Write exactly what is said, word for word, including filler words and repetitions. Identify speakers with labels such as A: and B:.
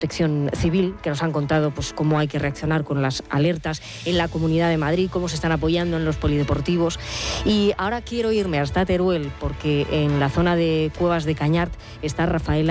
A: Protección Civil, que nos han contado pues cómo hay que reaccionar con las alertas en la Comunidad de Madrid, cómo se están apoyando en los polideportivos. Y ahora quiero irme hasta Teruel, porque en la zona de Cuevas de Cañart está Rafaela